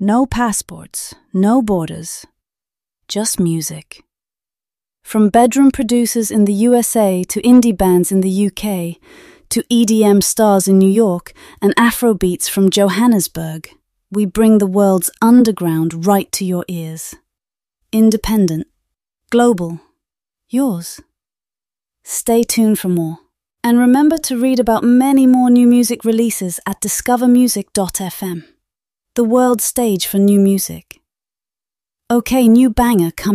No passports, no borders, just music. From bedroom producers in the USA to indie bands in the UK, to EDM stars in New York and Afrobeats from Johannesburg, we bring the world's underground right to your ears. Independent, global, yours. Stay tuned for more. And remember to read about many more new music releases at discovermusic.fm, the world stage for new music. Okay, new banger coming.